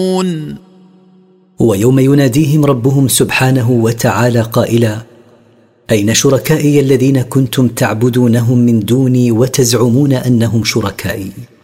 ويوم يناديهم ربهم سبحانه وتعالى قائلا: أين شركائي الذين كنتم تعبدونهم من دوني وتزعمون أنهم شركائي؟